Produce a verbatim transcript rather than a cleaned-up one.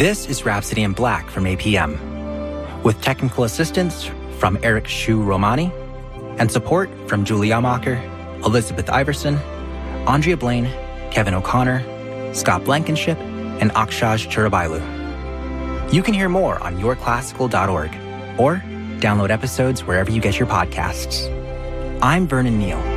This is Rhapsody in Black from A P M, with technical assistance from Eric Shu Romani and support from Julie Yamacher, Elizabeth Iverson, Andrea Blaine, Kevin O'Connor, Scott Blankenship, and Akshaj Churabailu. You can hear more on your classical dot org or download episodes wherever you get your podcasts. I'm Vernon Neal.